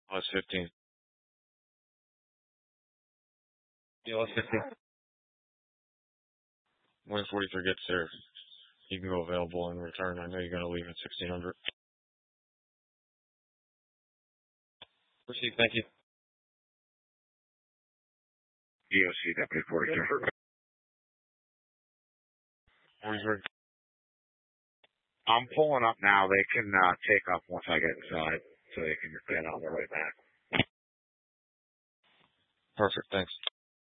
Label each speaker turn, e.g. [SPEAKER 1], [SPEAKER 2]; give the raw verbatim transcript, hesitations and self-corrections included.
[SPEAKER 1] Oh, it's fifteen.
[SPEAKER 2] Yeah, let's fifteen.
[SPEAKER 1] When forty-three gets there, you can go available and return. I know you're going to leave at sixteen hundred.
[SPEAKER 2] Proceed, thank you.
[SPEAKER 3] D O C, Deputy forty-three.
[SPEAKER 1] forty-three.
[SPEAKER 3] I'm pulling up now. They can uh, take off once I get inside, so they can get on their way back.
[SPEAKER 1] Perfect, thanks.